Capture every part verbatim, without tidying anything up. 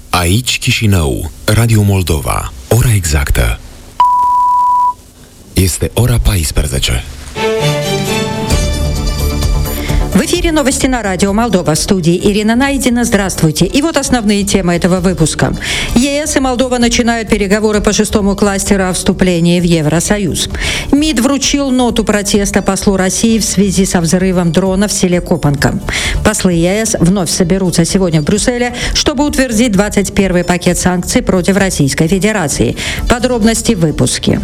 Aici Chișinău, Radio Moldova. Ora exactă este ora paisprezece. В эфире новости на радио Молдова. В студии Ирина Найдина. Здравствуйте. И вот основные темы этого выпуска. ЕС и Молдова начинают переговоры по шестому кластеру о вступлении в Евросоюз. МИД вручил ноту протеста послу России в связи со взрывом дрона в селе Копанка. Послы ЕС вновь соберутся сегодня в Брюсселе, чтобы утвердить двадцать первый пакет санкций против Российской Федерации. Подробности в выпуске.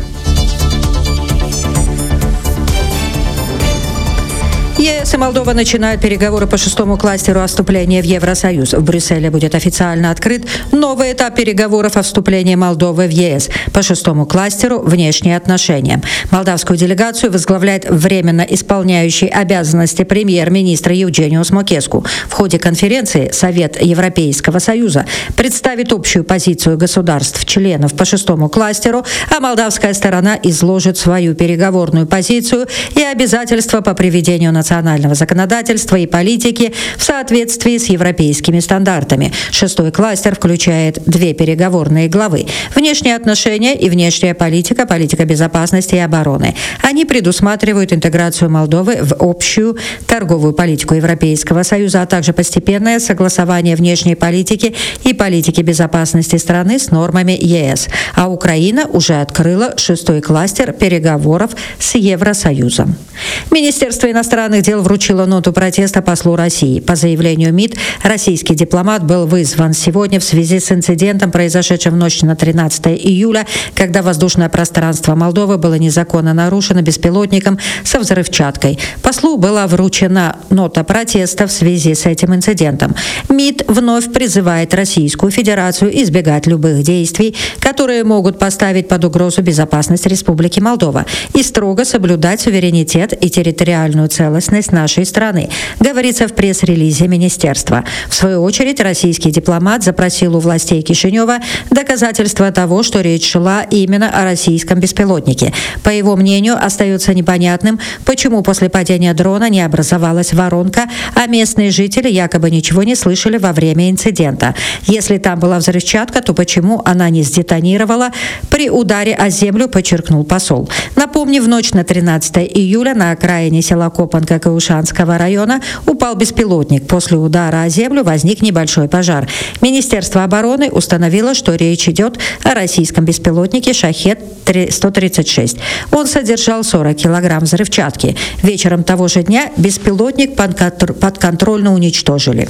ЕС и Молдова начинают переговоры по шестому кластеру о вступлении в Евросоюз. В Брюсселе будет официально открыт новый этап переговоров о вступлении Молдовы в ЕС по шестому кластеру «Внешние отношения». Молдавскую делегацию возглавляет временно исполняющий обязанности премьер-министра Евгениус Мокеску. В ходе конференции Совет Европейского Союза представит общую позицию государств-членов по шестому кластеру, а молдавская сторона изложит свою переговорную позицию и обязательства по приведению национального законодательства и политики в соответствии с европейскими стандартами. Шестой кластер включает две переговорные главы: внешние отношения и внешняя политика, политика безопасности и обороны. Они предусматривают интеграцию Молдовы в общую торговую политику Европейского Союза, а также постепенное согласование внешней политики и политики безопасности страны с нормами ЕС. А Украина уже открыла шестой кластер переговоров с Евросоюзом. Министерство иностранных дел вручило ноту протеста послу России. По заявлению МИД, российский дипломат был вызван сегодня в связи с инцидентом, произошедшим в ночь на тринадцатое июля, когда воздушное пространство Молдовы было незаконно нарушено беспилотником со взрывчаткой. Послу была вручена нота протеста в связи с этим инцидентом. МИД вновь призывает Российскую Федерацию избегать любых действий, которые могут поставить под угрозу безопасность Республики Молдова, и строго соблюдать суверенитет и территориальную целостность нашей страны, говорится в пресс-релизе министерства. В свою очередь, российский дипломат запросил у властей Кишинева доказательства того, что речь шла именно о российском беспилотнике. По его мнению, остается непонятным, почему после падения дрона не образовалась воронка, а местные жители якобы ничего не слышали во время инцидента. Если там была взрывчатка, то почему она не сдетонировала при ударе о землю, подчеркнул посол. Напомню, в ночь на тринадцатое июля на окраине села Копанка Каушанского района упал беспилотник. После удара о землю возник небольшой пожар. Министерство обороны установило, что речь идет о российском беспилотнике «Шахед сто тридцать шесть». Он содержал сорок килограмм взрывчатки. Вечером того же дня беспилотник подконтрольно уничтожили.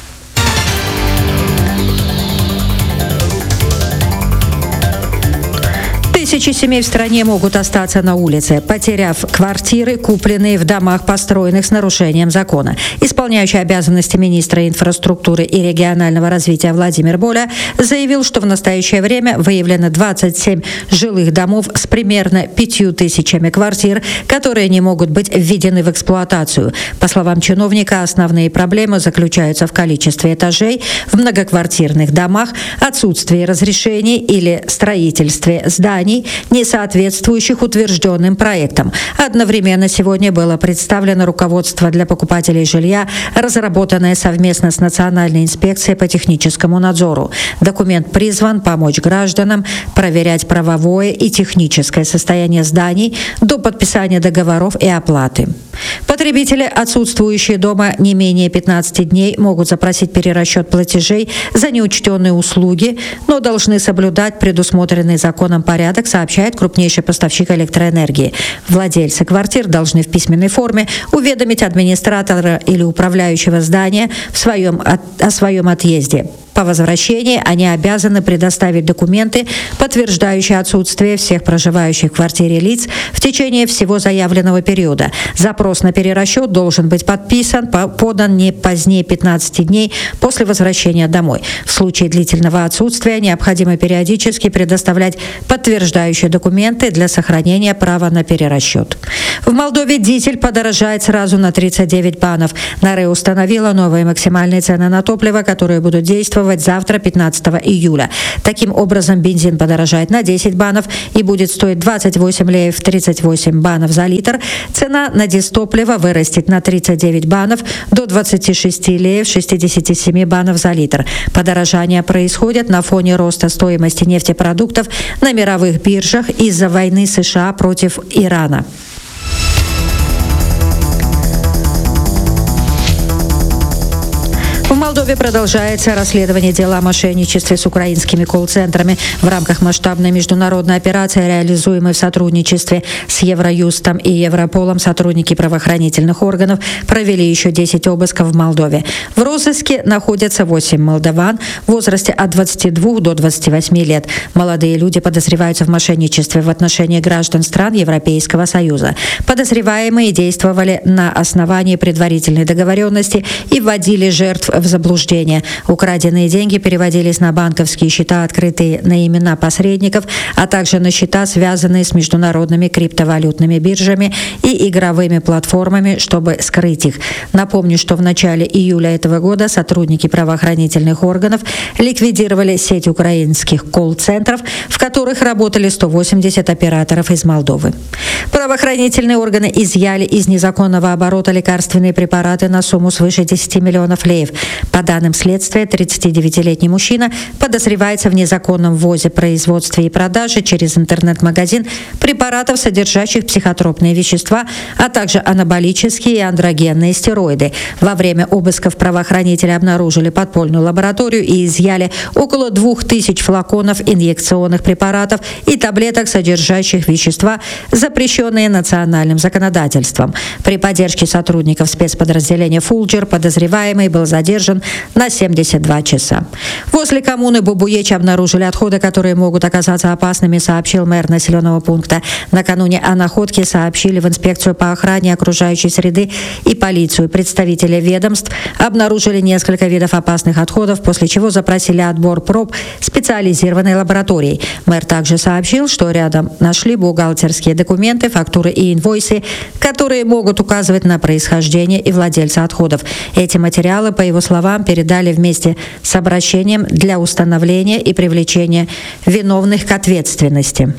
Тысячи семей в стране могут остаться на улице, потеряв квартиры, купленные в домах, построенных с нарушением закона. Исполняющий обязанности министра инфраструктуры и регионального развития Владимир Боля заявил, что в настоящее время выявлено двадцать семь жилых домов с примерно пятью тысячами квартир, которые не могут быть введены в эксплуатацию. По словам чиновника, основные проблемы заключаются в количестве этажей в многоквартирных домах, отсутствии разрешений или строительстве зданий, не соответствующих утвержденным проектам. Одновременно сегодня было представлено руководство для покупателей жилья, разработанное совместно с Национальной инспекцией по техническому надзору. Документ призван помочь гражданам проверять правовое и техническое состояние зданий до подписания договоров и оплаты. Потребители, отсутствующие дома не менее пятнадцати дней, могут запросить перерасчет платежей за неучтенные услуги, но должны соблюдать предусмотренный законом порядок, сообщает крупнейший поставщик электроэнергии. Владельцы квартир должны в письменной форме уведомить администратора или управляющего здания в своем, о, о своем отъезде. По возвращении они обязаны предоставить документы, подтверждающие отсутствие всех проживающих в квартире лиц в течение всего заявленного периода. Запрос на перерасчет должен быть подписан, подан не позднее пятнадцати дней после возвращения домой. В случае длительного отсутствия необходимо периодически предоставлять подтверждающие документы для сохранения права на перерасчет. В Молдове дизель подорожает сразу на тридцать девять банов. НАРЭ установила новые максимальные цены на топливо, которые будут действовать действовать завтра, пятнадцатого июля. Таким образом, бензин подорожает на десять банов и будет стоить двадцать восемь леев тридцать восемь банов за литр. Цена на дизтопливо вырастет на тридцать девять банов до двадцати шести леев шестидесяти семи банов за литр. Подорожания происходят на фоне роста стоимости нефтепродуктов на мировых биржах из-за войны США против Ирана. В Молдове продолжается расследование дела о мошенничестве с украинскими колл-центрами в рамках масштабной международной операции, реализуемой в сотрудничестве с Евроюстом и Европолом. Сотрудники правоохранительных органов провели еще десять обысков в Молдове. В розыске находятся восемь молдаван в возрасте от двадцати двух до двадцати восьми лет. Молодые люди подозреваются в мошенничестве в отношении граждан стран Европейского Союза. Подозреваемые действовали на основании предварительной договоренности и вводили жертв в заблуждение. Украденные деньги переводились на банковские счета, открытые на имена посредников, а также на счета, связанные с международными криптовалютными биржами и игровыми платформами, чтобы скрыть их. Напомню, что в начале июля этого года сотрудники правоохранительных органов ликвидировали сеть украинских колл-центров, в которых работали сто восемьдесят операторов из Молдовы. Правоохранительные органы изъяли из незаконного оборота лекарственные препараты на сумму свыше десяти миллионов леев. По данным следствия, тридцатидевятилетний мужчина подозревается в незаконном ввозе, производстве и продаже через интернет-магазин препаратов, содержащих психотропные вещества, а также анаболические и андрогенные стероиды. Во время обысков правоохранители обнаружили подпольную лабораторию и изъяли около двух тысяч флаконов инъекционных препаратов и таблеток, содержащих вещества, запрещенные национальным законодательством. При поддержке сотрудников спецподразделения «Фулджер» подозреваемый был задержан на семьдесят два часа. Возле коммуны Бубуеч обнаружили отходы, которые могут оказаться опасными, сообщил мэр населенного пункта. Накануне о находке сообщили в инспекцию по охране окружающей среды и полицию. Представители ведомств обнаружили несколько видов опасных отходов, после чего запросили отбор проб специализированной лабораторией. Мэр также сообщил, что рядом нашли бухгалтерские документы, фактуры и инвойсы, которые могут указывать на происхождение и владельца отходов. Эти материалы, по его словам, передали вместе с обращением для установления и привлечения виновных к ответственности.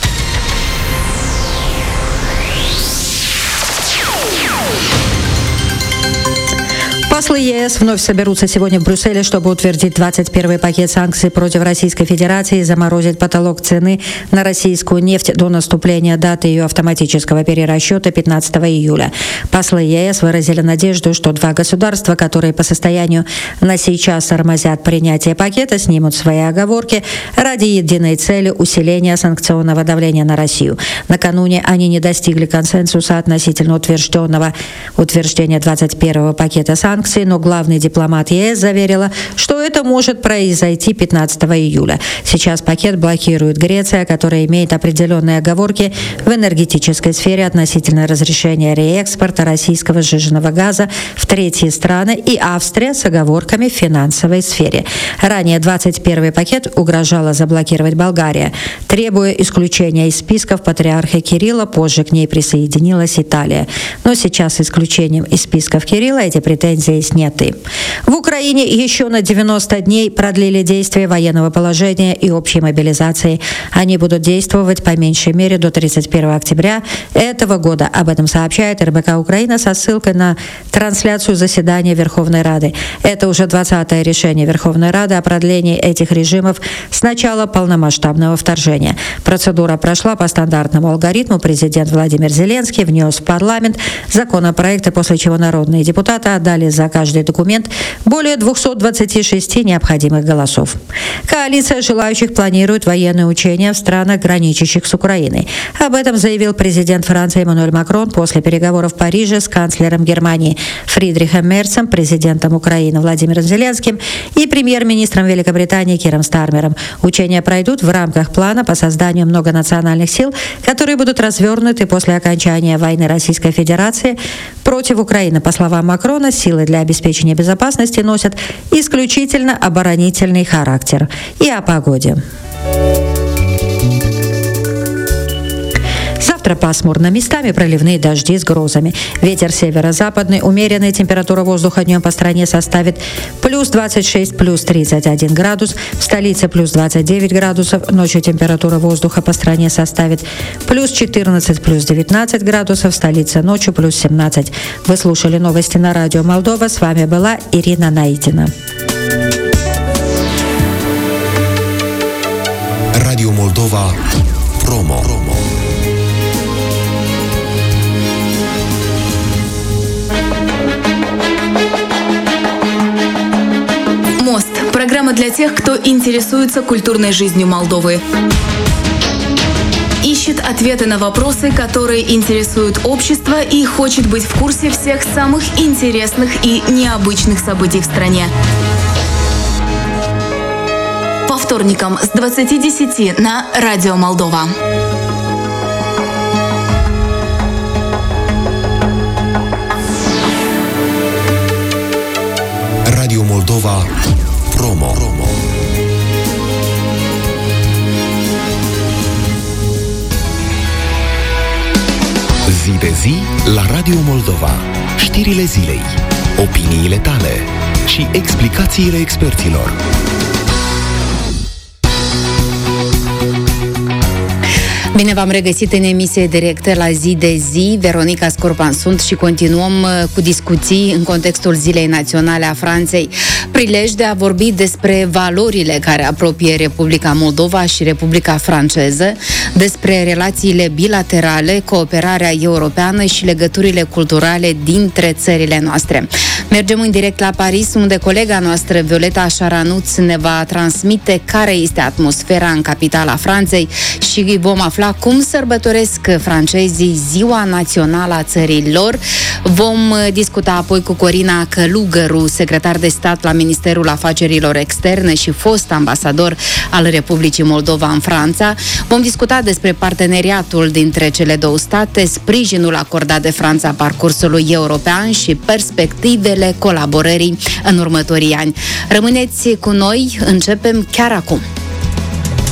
Послы ЕС вновь соберутся сегодня в Брюсселе, чтобы утвердить двадцать первый пакет санкций против Российской Федерации и заморозить потолок цены на российскую нефть до наступления даты ее автоматического перерасчета пятнадцатого июля. Послы ЕС выразили надежду, что два государства, которые по состоянию на сейчас тормозят принятие пакета, снимут свои оговорки ради единой цели усиления санкционного давления на Россию. Накануне они не достигли консенсуса относительно утвержденного утверждения двадцать первого пакета санкций, но главный дипломат ЕС заверила, что это может произойти пятнадцатого июля. Сейчас пакет блокирует Греция, которая имеет определенные оговорки в энергетической сфере относительно разрешения реэкспорта российского сжиженного газа в третьи страны, и Австрия с оговорками в финансовой сфере. Ранее двадцать первый пакет угрожала заблокировать Болгария, требуя исключения из списков патриарха Кирилла. Позже к ней присоединилась Италия. Но сейчас с исключением из списков Кирилла эти претензии сняты. В Украине еще на девяносто дней продлили действие военного положения и общей мобилизации. Они будут действовать по меньшей мере до тридцать первого октября этого года. Об этом сообщает эр бэ ка Украина со ссылкой на трансляцию заседания Верховной Рады. Это уже двадцатое решение Верховной Рады о продлении этих режимов с начала полномасштабного вторжения. Процедура прошла по стандартному алгоритму. Президент Владимир Зеленский внес в парламент законопроекты, после чего народные депутаты отдали за каждый документ более двухсот двадцати шести необходимых голосов. Коалиция желающих планирует военные учения в странах, граничащих с Украиной. Об этом заявил президент Франции Эммануэль Макрон после переговоров в Париже с канцлером Германии Фридрихом Мерцем, президентом Украины Владимиром Зеленским и премьер-министром Великобритании Киром Стармером. Учения пройдут в рамках плана по созданию многонациональных сил, которые будут развернуты после окончания войны Российской Федерации против Украины. По словам Макрона, силы для обеспечения безопасности носят исключительно оборонительный характер. И о погоде. Завтра пасмурно, местами проливные дожди с грозами. Ветер северо-западный, умеренная температура воздуха днем по стране составит плюс двадцать шесть, плюс тридцать один градус. В столице плюс двадцать девять градусов. Ночью температура воздуха по стране составит плюс четырнадцать, плюс девятнадцать градусов. В столице ночью плюс семнадцать. Вы слушали новости на радио Молдова. С вами была Ирина Наитина. Radio Moldova Promo. Мост. Программа для тех, кто интересуется культурной жизнью Молдовы. Ищет ответы на вопросы, которые интересуют общество, и хочет быть в курсе всех самых интересных и необычных событий в стране. По вторникам с двадцати десяти на Радио Молдова. Radio Moldova Promo. Zi de zi la Radio Moldova. Știrile zilei, opiniile tale și explicațiile experților. Bine v-am regăsit în emisie directă la Zi de Zi. Veronica Scorpan sunt și continuăm cu discuții în contextul Zilei Naționale a Franței. Prilej de a vorbi despre valorile care apropie Republica Moldova și Republica Franceză, despre relațiile bilaterale, cooperarea europeană și legăturile culturale dintre țările noastre. Mergem în direct la Paris, unde colega noastră Violeta Șaranuț ne va transmite care este atmosfera în capitala Franței și vom afla cum sărbătoresc francezii Ziua Națională a țării lor. Vom discuta apoi cu Corina Călugăru, secretar de stat la Ministerul Afacerilor Externe și fost ambasador al Republicii Moldova în Franța. Vom discuta despre parteneriatul dintre cele două state, sprijinul acordat de Franța parcursului european și perspectivele colaborării în următorii ani. Rămâneți cu noi, începem chiar acum.